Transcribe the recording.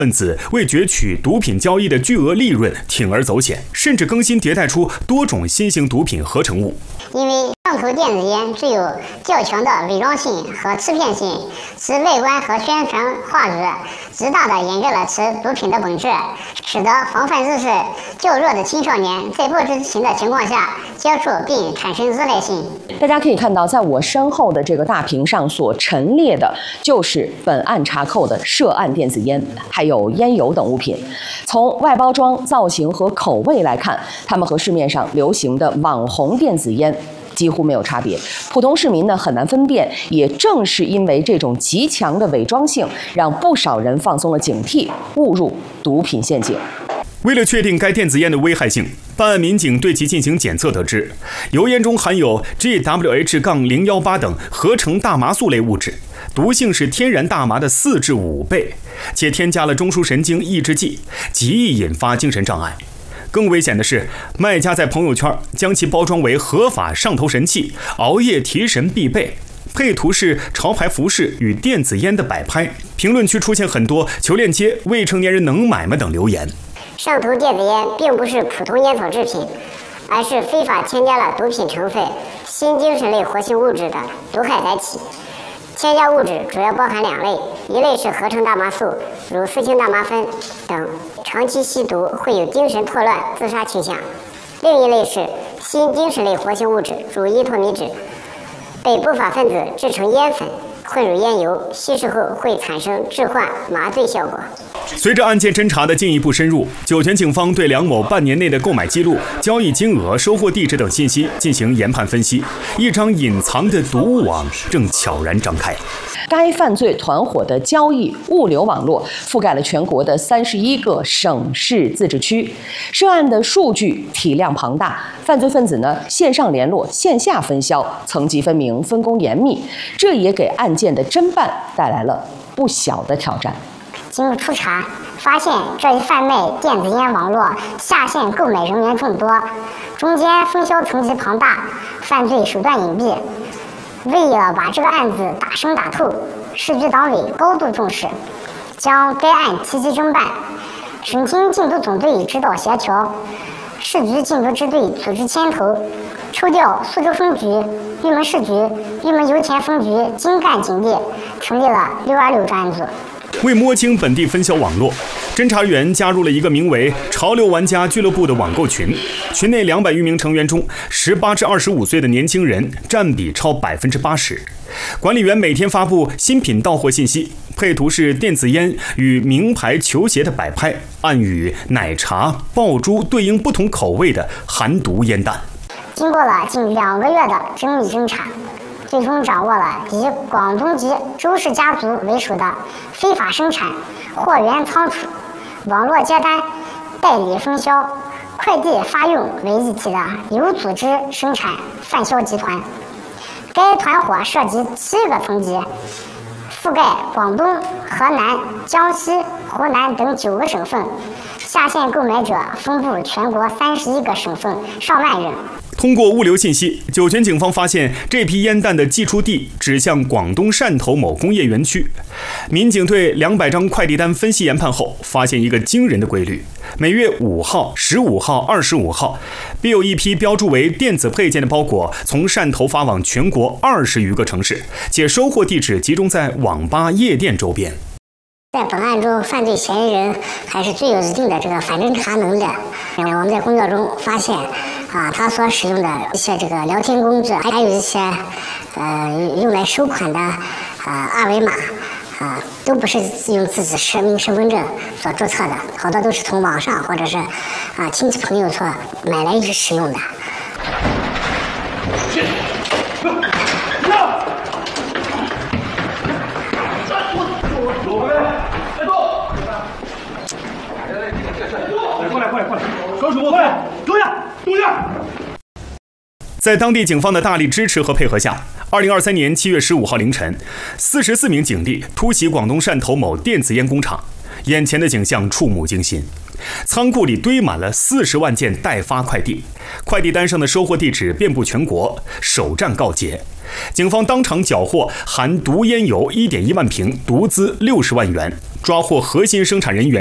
分子为攫取毒品交易的巨额利润铤而走险，甚至更新迭代出多种新型毒品合成物。 因为上头电子烟具有较强的伪装性和欺骗性，其外观和宣传画语极大地掩盖了其毒品的本质，使得防范意识较弱的青少年在不知情的情况下接触并产生依赖性。 大家可以看到，在我身后的这个大屏上所陈列的就是本案查扣的涉案电子烟，还有烟油等物品。从外包装、造型和口味来看，它们和市面上流行的网红电子烟几乎没有差别，普通市民呢很难分辨。也正是因为这种极强的伪装性，让不少人放松了警惕，误入毒品陷阱。 为了确定该电子烟的危害性，办案民警对其进行检测，得知油烟中含有 GWH-018 等合成大麻素类物质，毒性是天然大麻的4至5倍，且添加了中枢神经抑制剂，极易引发精神障碍。更危险的是，卖家在朋友圈将其包装为合法上头神器，熬夜提神必备，配图是潮牌服饰与电子烟的摆拍。评论区出现很多求链接、未成年人能买吗等留言。 上头电子烟并不是普通烟草制品，而是非法添加了毒品成分、新精神类活性物质的毒害载体。添加物质主要包含2类，一类是合成大麻素，如4氢大麻酚等，长期吸毒会有精神错乱、自杀倾向；另一类是新精神类活性物质，如依托米酯，被不法分子制成烟粉，混入烟油，吸食后会产生致幻、麻醉效果。 随着案件侦查的进一步深入，酒泉警方对梁某半年内的购买记录、交易金额、收货地址等信息进行研判分析，一张隐藏的毒物网正悄然张开。 该犯罪团伙的交易物流网络覆盖了全国的31个省市自治区，涉案的数据体量庞大，犯罪分子呢线上联络、线下分销，层级分明、分工严密，这也给案件的侦办带来了不小的挑战。 经过初查，发现这一贩卖电子烟网络下线购买人员众多，中间分销层级庞大，犯罪手段隐蔽。为了把这个案子打深打透，市局党委高度重视，将该案提级侦办，省厅禁毒总队指导协调，市局禁毒支队组织牵头，抽调苏州分局、玉门市局、玉门油田分局精干警力，成立了626专案组。 为摸清本地分销网络，侦查员加入了一个名为“潮流玩家俱乐部”的网购群，群内200余名成员中，18至25岁的年轻人占比超80%。管理员每天发布新品到货信息，配图是电子烟与名牌球鞋的摆拍，暗语奶茶、爆珠对应不同口味的含毒烟弹。 经过了近2个月的缜密侦查，最终掌握了以广东籍周氏家族为首的非法生产、货源仓储、网络接单、代理分销、快递发用为一体的有组织生产贩销集团。该团伙涉及7个层级，覆盖广东、河南、江西、湖南等9个省份，下线购买者分布全国31个省份，上万人。 通过物流信息，酒泉警方发现这批烟弹的寄出地指向广东汕头某工业园区。民警对200张快递单分析研判后，发现一个惊人的规律：每月5号、15号、25号，必有一批标注为电子配件的包裹从汕头发往全国20余个城市，且收货地址集中在网吧、夜店周边。 在本案中，犯罪嫌疑人还是具有一定的这个反侦查能力。我们在工作中发现，他所使用的一些这个聊天工具，还有一些用来收款的二维码，都不是用自己实名身份证所注册的，好多都是从网上或者是亲戚朋友所买来使用的。 在当地警方的大力支持和配合下，2023年7月15号凌晨，44名警力突袭广东汕头某电子烟工厂， 眼前的景象触目惊心。仓库里堆满了40万件待发快递，快递单上的收货地址遍布全国，首战告捷。警方当场缴获含毒烟油1.1万瓶，毒资60万元，抓获核心生产人员